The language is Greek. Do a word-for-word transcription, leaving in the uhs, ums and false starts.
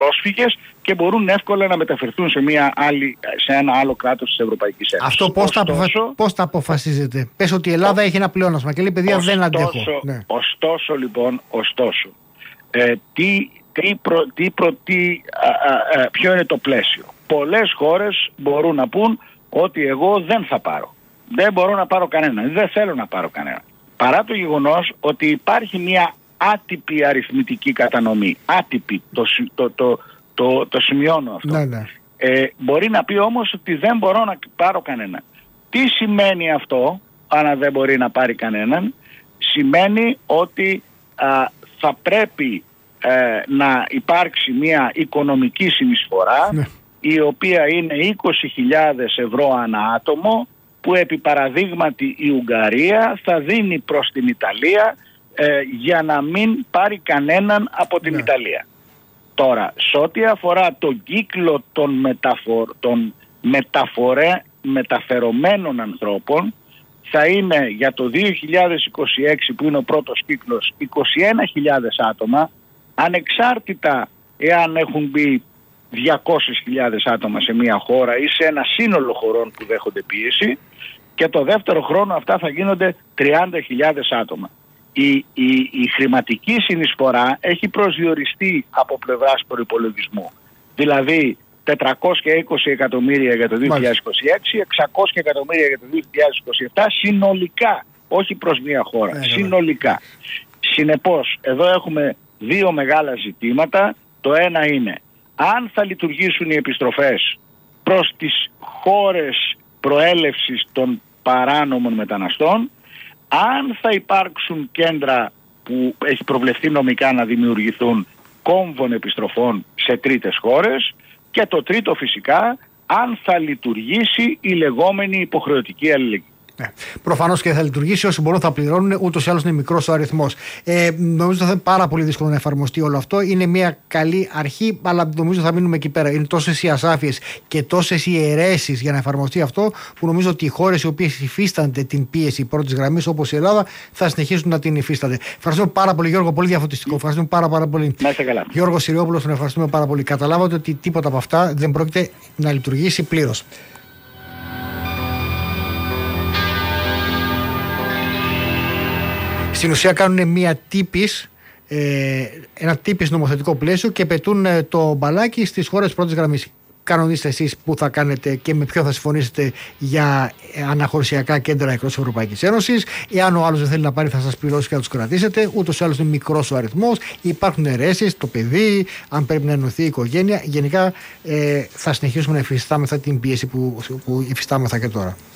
πρόσφυγες και μπορούν εύκολα να μεταφερθούν σε, μια άλλη, σε ένα άλλο κράτος της Ευρωπαϊκής Ένωσης. Αυτό πώς, ωστόσο, θα, αποφα... πώς θα αποφασίζετε? Πες ότι η Ελλάδα ο... έχει ένα πλεόνασμα και λέει παιδιά ωστόσο, δεν αντέχω. Ναι. Ωστόσο λοιπόν, ωστόσο, ε, τι, τι προ, τι προ, τι, α, α, α, ποιο είναι το πλαίσιο? Πολλές χώρες μπορούν να πούν ότι εγώ δεν θα πάρω. Δεν μπορώ να πάρω κανέναν. Δεν θέλω να πάρω κανέναν. Παρά το γεγονός ότι υπάρχει μια άτυπη αριθμητική κατανομή. Άτυπη. Το, το, το, το, το σημειώνω αυτό. Ναι, ναι. Ε, μπορεί να πει όμως ότι δεν μπορώ να πάρω κανέναν. Τι σημαίνει αυτό, αν δεν μπορεί να πάρει κανέναν? Σημαίνει ότι α, θα πρέπει ε, να υπάρξει μια οικονομική συνεισφορά, ναι, η οποία είναι είκοσι χιλιάδες ευρώ ανά άτομο, που επί παραδείγματι η Ουγγαρία θα δίνει προς την Ιταλία ε, για να μην πάρει κανέναν από την, ναι, Ιταλία. Τώρα, σε ό,τι αφορά τον κύκλο των, μεταφορ, των μεταφορέ, μεταφερομένων ανθρώπων, θα είναι για το δύο χιλιάδες είκοσι έξι, που είναι ο πρώτος κύκλος, είκοσι ένα χιλιάδες άτομα, ανεξάρτητα εάν έχουν μπει διακόσιες χιλιάδες άτομα σε μια χώρα ή σε ένα σύνολο χωρών που δέχονται πίεση, και το δεύτερο χρόνο αυτά θα γίνονται τριάντα χιλιάδες άτομα. Η, η, η χρηματική συνεισφορά έχει προσδιοριστεί από πλευράς προϋπολογισμού. Δηλαδή τετρακόσια είκοσι εκατομμύρια για το δύο χιλιάδες είκοσι έξι, εξακόσια εκατομμύρια για το δύο χιλιάδες είκοσι επτά συνολικά, όχι προς μια χώρα, ε, συνολικά. Συνεπώς, εδώ έχουμε δύο μεγάλα ζητήματα. Το ένα είναι αν θα λειτουργήσουν οι επιστροφές προς τις χώρες προέλευσης των παράνομων μεταναστών, αν θα υπάρξουν κέντρα που έχει προβλεφθεί νομικά να δημιουργηθούν κόμβων επιστροφών σε τρίτες χώρες, και το τρίτο φυσικά αν θα λειτουργήσει η λεγόμενη υποχρεωτική αλληλεγγύη. Ναι. Προφανώς και θα λειτουργήσει, όσοι μπορούν θα πληρώνουν, ούτως ή άλλως είναι μικρός ο αριθμός. Ε, νομίζω ότι θα είναι πάρα πολύ δύσκολο να εφαρμοστεί όλο αυτό. Είναι μια καλή αρχή, αλλά νομίζω θα μείνουμε εκεί πέρα. Είναι τόσες οι ασάφειες και τόσες οι αιρέσεις για να εφαρμοστεί αυτό, που νομίζω ότι οι χώρες οι οποίες υφίστανται την πίεση πρώτης γραμμής, όπως η Ελλάδα, θα συνεχίσουν να την υφίστανται. Ευχαριστούμε πάρα πολύ, Γιώργο, πολύ διαφωτιστικό. Ευχαριστούμε πάρα, πάρα πολύ. Να είστε καλά. Γιώργο Συριόπουλος, τον ευχαριστούμε πάρα πολύ. Καταλάβατε ότι τίποτα από αυτά δεν πρόκειται να λειτουργήσει πλήρως. Στην ουσία κάνουν μια τύπης, ε, ένα τύπης νομοθετικό πλαίσιο και πετούν ε, το μπαλάκι στις χώρες πρώτης γραμμής. Κανονίστε εσείς που θα κάνετε και με ποιο θα συμφωνήσετε για ε, αναχωρησιακά κέντρα εκτός της Ευρωπαϊκής Ένωσης. Εάν ο άλλος δεν θέλει να πάρει, θα σας πληρώσει και θα τους κρατήσετε. Ούτως ή άλλως είναι μικρός ο αριθμός. Υπάρχουν αιρέσεις, το παιδί, αν πρέπει να ενωθεί η οικογένεια. Γενικά ε, θα συνεχίσουμε να υφιστάμεθα την πίεση που, που υφιστάμεθα και τώρα.